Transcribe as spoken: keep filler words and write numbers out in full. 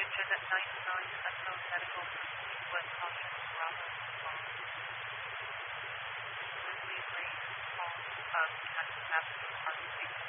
Richard at nine nine Unknown Medical from West Conference, Bravo.